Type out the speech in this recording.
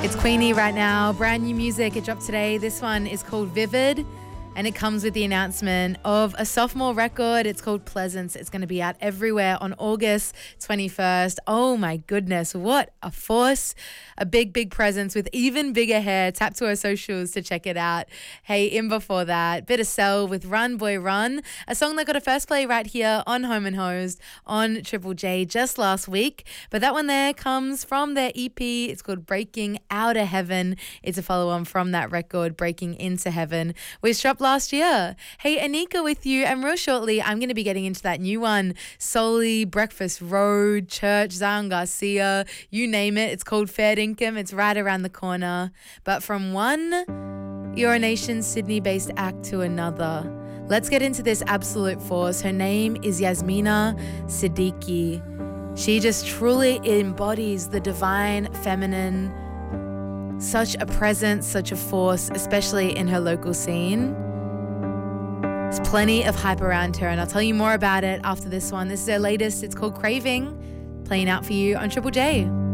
It's Queenie right now. Brand new music. It dropped today. This one is called Vivid. And it comes with the announcement of a sophomore record. It's called Pleasance. It's going to be out everywhere on August 21st. Oh my goodness, what a force. A big, big presence with even bigger hair. Tap to her socials to check it out. Hey, in before that, Bit of Cell with Run Boy Run, a song that got a first play right here on Home and Hosed on Triple J just last week. But that one there comes from their EP. It's called Breaking Out of Heaven. It's a follow-on from that record, Breaking Into Heaven, which dropped last year. Hey, Anika with you, and real shortly I'm going to be getting into that new one, Soli, Breakfast Road, Church, Zion Garcia, you name it. It's called Fair Dinkum. It's right around the corner. But from one Your Nation Sydney-based act to another, let's get into this absolute force. Her name is Yasmina Siddiqui. She just truly embodies the divine feminine, such a presence, such a force, especially in her local scene. There's plenty of hype around her, and I'll tell you more about it after this one. This is her latest. It's called Craving, playing out for you on Triple J.